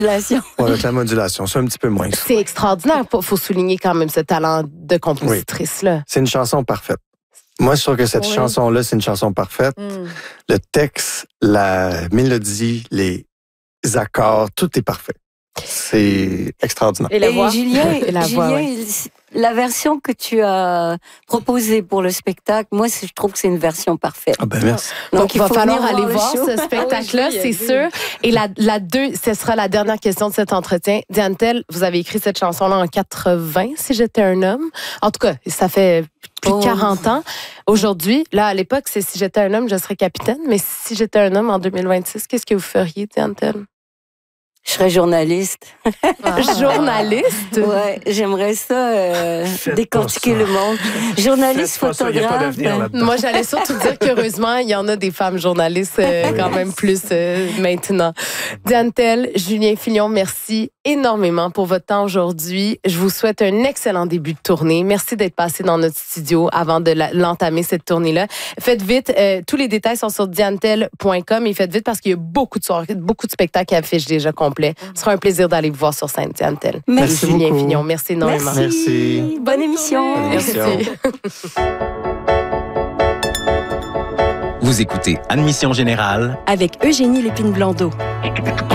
modulation. Ouais, avec la modulation, c'est un petit peu moins que ça. C'est extraordinaire. Il faut souligner quand même ce talent de compositrice-là. C'est une chanson parfaite. Moi, je trouve que cette chanson-là, c'est une chanson parfaite. Le texte, la mélodie, les accords, tout est parfait. C'est extraordinaire. Et la voix. Julien, ouais. La version que tu as proposée pour le spectacle, moi, je trouve que c'est une version parfaite. Ah ben merci. Donc, il va falloir aller voir ce spectacle-là, c'est sûr. Et ce sera la dernière question de cet entretien. Diane Tell, vous avez écrit cette chanson-là en 80, Si j'étais un homme. En tout cas, ça fait plus de 40 ans. Aujourd'hui, là, à l'époque, c'est Si j'étais un homme, je serais capitaine. Mais si j'étais un homme en 2026, qu'est-ce que vous feriez, Diane Tell? Je serais journaliste. Journaliste? Ouais, j'aimerais ça décortiquer le monde. Journaliste, photographe. Moi, j'allais surtout dire qu'heureusement, il y en a des femmes journalistes quand même plus maintenant. Diane Tell, Julien Filion, merci énormément pour votre temps aujourd'hui. Je vous souhaite un excellent début de tournée. Merci d'être passé dans notre studio avant de l'entamer, cette tournée-là. Faites vite. Tous les détails sont sur dianetell.com et faites vite parce qu'il y a beaucoup de soirées, beaucoup de spectacles qui affichent déjà complets. Ce sera un plaisir d'aller vous voir sur scène, Diane Tell. Merci Julien beaucoup. Filion. Merci énormément. Merci. Bonne émission. Merci. Vous écoutez Admission Générale avec Eugénie Lépine-Blondeau.